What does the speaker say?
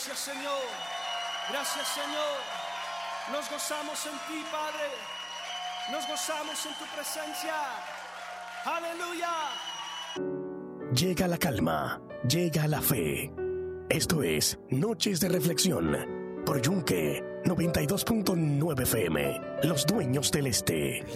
Gracias, Señor. Gracias, Señor. Nos gozamos en ti, Padre. Nos gozamos en tu presencia. Aleluya. Llega la calma, llega la fe. Esto es Noches de Reflexión por Yunque 92.9 FM, Los Dueños del Este.